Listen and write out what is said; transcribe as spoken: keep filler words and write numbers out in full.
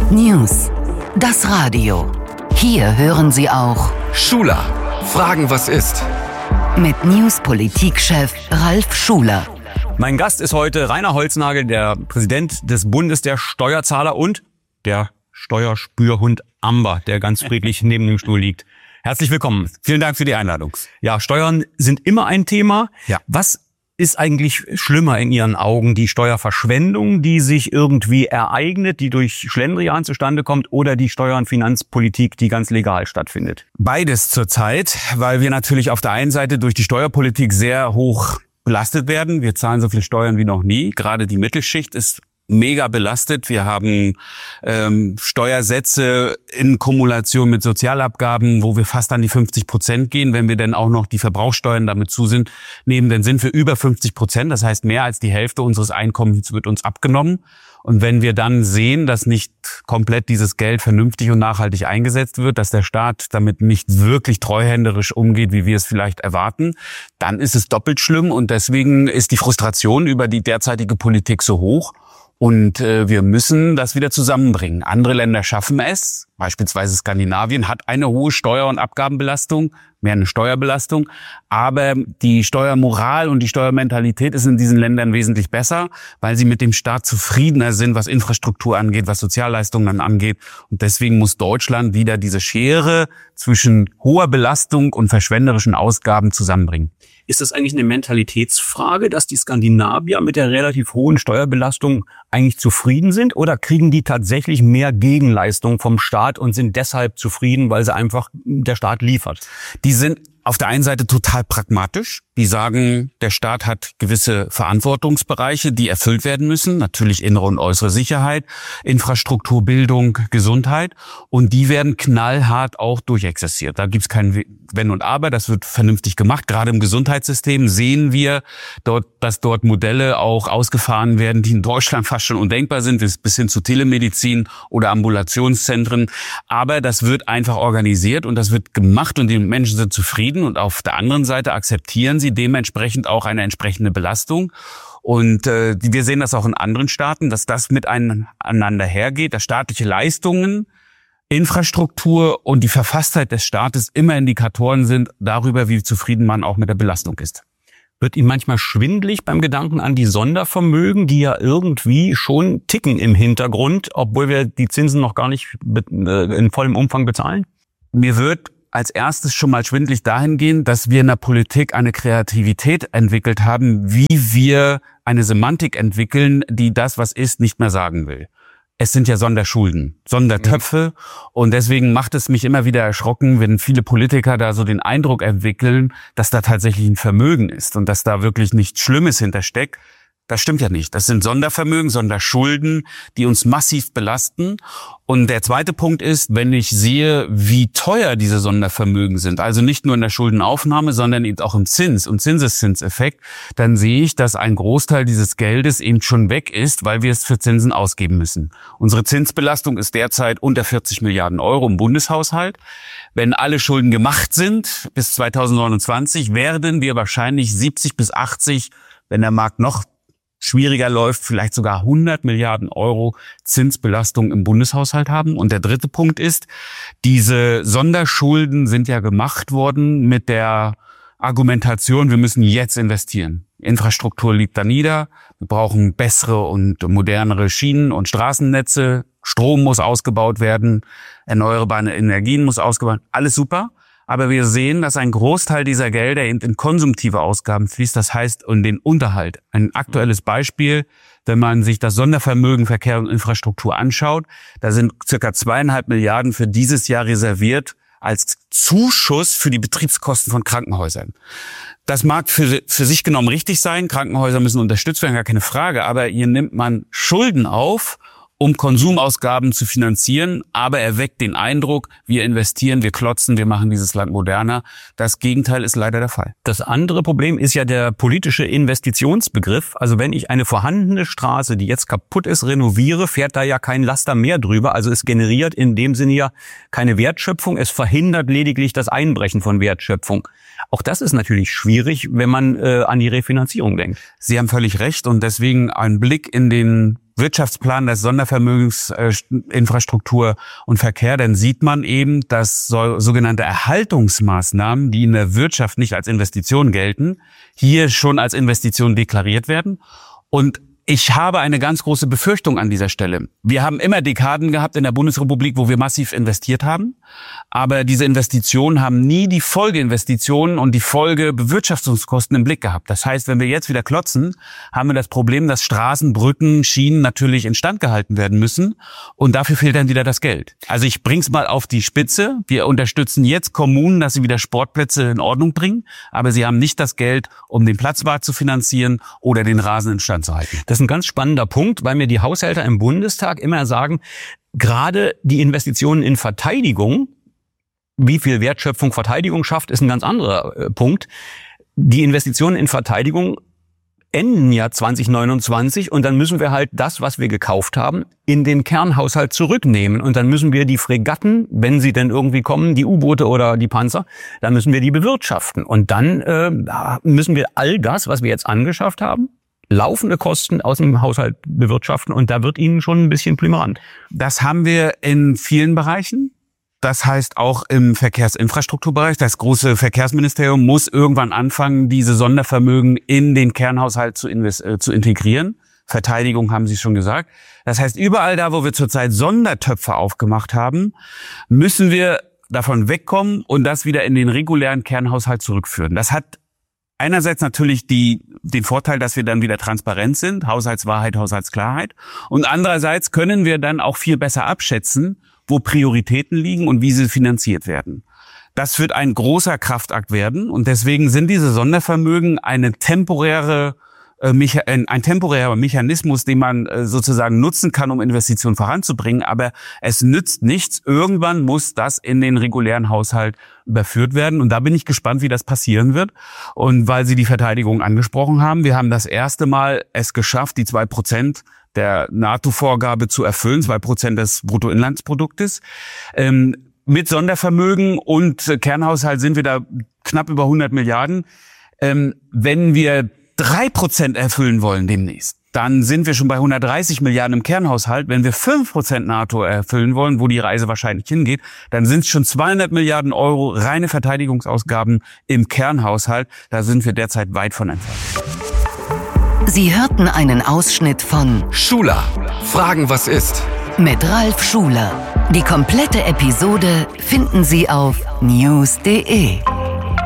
News. Das Radio. Hier hören Sie auch Schuler. Fragen, was ist? Mit News-Politikchef Ralf Schuler. Mein Gast ist heute Rainer Holznagel, der Präsident des Bundes der Steuerzahler und der Steuerspürhund Amber, der ganz friedlich neben dem Stuhl liegt. Herzlich willkommen. Vielen Dank für die Einladung. Ja, Steuern sind immer ein Thema. Ja. Was ist eigentlich schlimmer in Ihren Augen? Die Steuerverschwendung, die sich irgendwie ereignet, die durch Schlendrian zustande kommt, oder die Steuer- und Finanzpolitik, die ganz legal stattfindet? Beides zurzeit, weil wir natürlich auf der einen Seite durch die Steuerpolitik sehr hoch belastet werden. Wir zahlen so viel Steuern wie noch nie. Gerade die Mittelschicht ist mega belastet. Wir haben ähm, Steuersätze in Kumulation mit Sozialabgaben, wo wir fast an die fünfzig Prozent gehen. Wenn wir dann auch noch die Verbrauchssteuern damit zu sind, nehmen, dann sind wir über fünfzig Prozent. Das heißt, mehr als die Hälfte unseres Einkommens wird uns abgenommen. Und wenn wir dann sehen, dass nicht komplett dieses Geld vernünftig und nachhaltig eingesetzt wird, dass der Staat damit nicht wirklich treuhänderisch umgeht, wie wir es vielleicht erwarten, dann ist es doppelt schlimm. Und deswegen ist die Frustration über die derzeitige Politik so hoch. Und äh, wir müssen das wieder zusammenbringen. Andere Länder schaffen es. Beispielsweise Skandinavien hat eine hohe Steuer- und Abgabenbelastung, mehr eine Steuerbelastung. Aber die Steuermoral und die Steuermentalität ist in diesen Ländern wesentlich besser, weil sie mit dem Staat zufriedener sind, was Infrastruktur angeht, was Sozialleistungen dann angeht. Und deswegen muss Deutschland wieder diese Schere zwischen hoher Belastung und verschwenderischen Ausgaben zusammenbringen. Ist das eigentlich eine Mentalitätsfrage, dass die Skandinavier mit der relativ hohen Steuerbelastung eigentlich zufrieden sind? Oder kriegen die tatsächlich mehr Gegenleistung vom Staat und sind deshalb zufrieden, weil sie einfach der Staat liefert? Die sind auf der einen Seite total pragmatisch. Die sagen, der Staat hat gewisse Verantwortungsbereiche, die erfüllt werden müssen. Natürlich innere und äußere Sicherheit, Infrastruktur, Bildung, Gesundheit. Und die werden knallhart auch durchexerziert. Da gibt's kein Wenn und Aber. Das wird vernünftig gemacht. Gerade im Gesundheitssystem sehen wir dort, dass dort Modelle auch ausgefahren werden, die in Deutschland fast schon undenkbar sind, bis hin zu Telemedizin oder Ambulationszentren. Aber das wird einfach organisiert und das wird gemacht und die Menschen sind zufrieden. Und auf der anderen Seite akzeptieren sie dementsprechend auch eine entsprechende Belastung. Und äh, wir sehen das auch in anderen Staaten, dass das miteinander hergeht, dass staatliche Leistungen, Infrastruktur und die Verfasstheit des Staates immer Indikatoren sind darüber, wie zufrieden man auch mit der Belastung ist. Wird Ihnen manchmal schwindelig beim Gedanken an die Sondervermögen, die ja irgendwie schon ticken im Hintergrund, obwohl wir die Zinsen noch gar nicht in vollem Umfang bezahlen? Mir wird als erstes schon mal schwindelig dahingehend, dass wir in der Politik eine Kreativität entwickelt haben, wie wir eine Semantik entwickeln, die das, was ist, nicht mehr sagen will. Es sind ja Sonderschulden, Sondertöpfe. Mhm. Und deswegen macht es mich immer wieder erschrocken, wenn viele Politiker da so den Eindruck entwickeln, dass da tatsächlich ein Vermögen ist und dass da wirklich nichts Schlimmes hintersteckt. Das stimmt ja nicht. Das sind Sondervermögen, Sonderschulden, die uns massiv belasten. Und der zweite Punkt ist, wenn ich sehe, wie teuer diese Sondervermögen sind, also nicht nur in der Schuldenaufnahme, sondern eben auch im Zins- und Zinseszinseffekt, dann sehe ich, dass ein Großteil dieses Geldes eben schon weg ist, weil wir es für Zinsen ausgeben müssen. Unsere Zinsbelastung ist derzeit unter vierzig Milliarden Euro im Bundeshaushalt. Wenn alle Schulden gemacht sind bis zweitausendneunundzwanzig, werden wir wahrscheinlich siebzig bis achtzig, wenn der Markt noch schwieriger läuft, vielleicht sogar hundert Milliarden Euro Zinsbelastung im Bundeshaushalt haben. Und der dritte Punkt ist, diese Sonderschulden sind ja gemacht worden mit der Argumentation, wir müssen jetzt investieren. Infrastruktur liegt da nieder, wir brauchen bessere und modernere Schienen- und Straßennetze, Strom muss ausgebaut werden, erneuerbare Energien muss ausgebaut werden, alles super. Aber wir sehen, dass ein Großteil dieser Gelder in konsumtive Ausgaben fließt, das heißt in den Unterhalt. Ein aktuelles Beispiel, wenn man sich das Sondervermögen Verkehr und Infrastruktur anschaut, da sind circa zweieinhalb Milliarden für dieses Jahr reserviert als Zuschuss für die Betriebskosten von Krankenhäusern. Das mag für, für sich genommen richtig sein, Krankenhäuser müssen unterstützt werden, gar keine Frage, aber hier nimmt man Schulden auf, um Konsumausgaben zu finanzieren, aber er weckt den Eindruck, wir investieren, wir klotzen, wir machen dieses Land moderner. Das Gegenteil ist leider der Fall. Das andere Problem ist ja der politische Investitionsbegriff. Also wenn ich eine vorhandene Straße, die jetzt kaputt ist, renoviere, fährt da ja kein Laster mehr drüber. Also es generiert in dem Sinne ja keine Wertschöpfung, es verhindert lediglich das Einbrechen von Wertschöpfung. Auch das ist natürlich schwierig, wenn man äh, an die Refinanzierung denkt. Sie haben völlig recht und deswegen ein Blick in den Wirtschaftsplan des Sondervermögens äh, Infrastruktur und Verkehr, dann sieht man eben, dass so, sogenannte Erhaltungsmaßnahmen, die in der Wirtschaft nicht als Investition gelten, hier schon als Investition deklariert werden. Und ich habe eine ganz große Befürchtung an dieser Stelle. Wir haben immer Dekaden gehabt in der Bundesrepublik, wo wir massiv investiert haben. Aber diese Investitionen haben nie die Folgeinvestitionen und die Folgebewirtschaftungskosten im Blick gehabt. Das heißt, wenn wir jetzt wieder klotzen, haben wir das Problem, dass Straßen, Brücken, Schienen natürlich instand gehalten werden müssen. Und dafür fehlt dann wieder das Geld. Also ich bring's mal auf die Spitze. Wir unterstützen jetzt Kommunen, dass sie wieder Sportplätze in Ordnung bringen. Aber sie haben nicht das Geld, um den Platzwart zu finanzieren oder den Rasen instand zu halten. Das ist ein ganz spannender Punkt, weil mir die Haushälter im Bundestag immer sagen, gerade die Investitionen in Verteidigung, wie viel Wertschöpfung Verteidigung schafft, ist ein ganz anderer äh, Punkt. Die Investitionen in Verteidigung enden ja zwanzig neunundzwanzig und dann müssen wir halt das, was wir gekauft haben, in den Kernhaushalt zurücknehmen. Und dann müssen wir die Fregatten, wenn sie denn irgendwie kommen, die U-Boote oder die Panzer, dann müssen wir die bewirtschaften. Und dann äh, müssen wir all das, was wir jetzt angeschafft haben, laufende Kosten aus dem Haushalt bewirtschaften und da wird Ihnen schon ein bisschen plümerant. Das haben wir in vielen Bereichen. Das heißt auch im Verkehrsinfrastrukturbereich. Das große Verkehrsministerium muss irgendwann anfangen, diese Sondervermögen in den Kernhaushalt zu, invest- äh, zu integrieren. Verteidigung haben Sie schon gesagt. Das heißt, überall da, wo wir zurzeit Sondertöpfe aufgemacht haben, müssen wir davon wegkommen und das wieder in den regulären Kernhaushalt zurückführen. Das hat einerseits natürlich die, den Vorteil, dass wir dann wieder transparent sind, Haushaltswahrheit, Haushaltsklarheit. Und andererseits können wir dann auch viel besser abschätzen, wo Prioritäten liegen und wie sie finanziert werden. Das wird ein großer Kraftakt werden und deswegen sind diese Sondervermögen eine temporäre ein temporärer Mechanismus, den man sozusagen nutzen kann, um Investitionen voranzubringen. Aber es nützt nichts. Irgendwann muss das in den regulären Haushalt überführt werden. Und da bin ich gespannt, wie das passieren wird. Und weil Sie die Verteidigung angesprochen haben, wir haben das erste Mal es geschafft, die zwei Prozent der NATO-Vorgabe zu erfüllen, zwei Prozent des Bruttoinlandsproduktes. Ähm, mit Sondervermögen und Kernhaushalt sind wir da knapp über hundert Milliarden. Ähm, wenn wir drei Prozent erfüllen wollen demnächst, dann sind wir schon bei hundertdreißig Milliarden im Kernhaushalt. Wenn wir fünf Prozent NATO erfüllen wollen, wo die Reise wahrscheinlich hingeht, dann sind es schon zweihundert Milliarden Euro reine Verteidigungsausgaben im Kernhaushalt. Da sind wir derzeit weit von entfernt. Sie hörten einen Ausschnitt von Schuler. Fragen, was ist? Mit Ralf Schuler. Die komplette Episode finden Sie auf news punkt de.